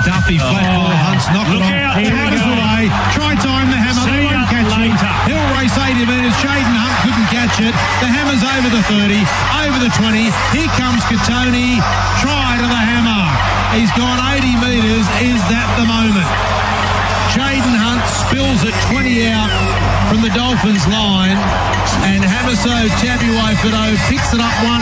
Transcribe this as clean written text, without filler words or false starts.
Duffy, flat ball, Hunt's knocked it on. Here Out we of the go. way. Try time the hammer. They won't catch it. He'll race 80 metres. Jaden Hunt couldn't catch it. The hammer's over the 30, over the 20. Here comes Katoni. Try to the hammer. He's gone 80 metres. Is that the moment? Jaden Hunt spills it 20 out from the Dolphins line, and Hamiso Tabuai Fido picks it up 1.